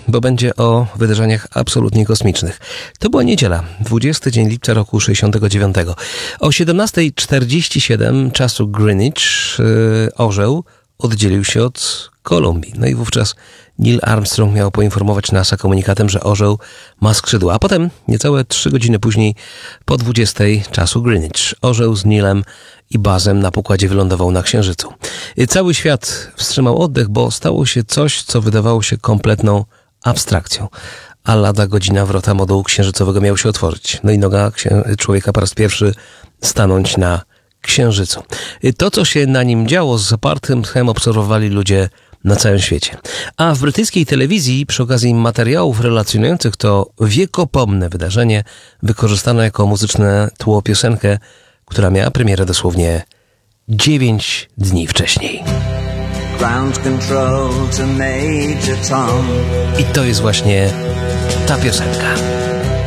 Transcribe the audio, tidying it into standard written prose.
bo będzie o wydarzeniach absolutnie kosmicznych. To była niedziela, 20 dzień lipca roku 69. O 17:47 czasu Greenwich orzeł oddzielił się od Kolumbii. No i wówczas Neil Armstrong miał poinformować NASA komunikatem, że orzeł ma skrzydła. A potem, niecałe 3 godziny później, po 20 czasu Greenwich, orzeł z Neilem i Buzzem na pokładzie wylądował na Księżycu. Cały świat wstrzymał oddech, bo stało się coś, co wydawało się kompletną abstrakcją. A lada godzina wrota modułu księżycowego miał się otworzyć. No i noga człowieka po raz pierwszy stanąć na Księżycu. To, co się na nim działo, z zapartym tchem obserwowali ludzie na całym świecie. A w brytyjskiej telewizji przy okazji materiałów relacjonujących to wiekopomne wydarzenie wykorzystano jako muzyczne tło piosenkę, która miała premierę dosłownie 9 dni wcześniej. Ground control to Major Tom. I to jest właśnie ta piosenka.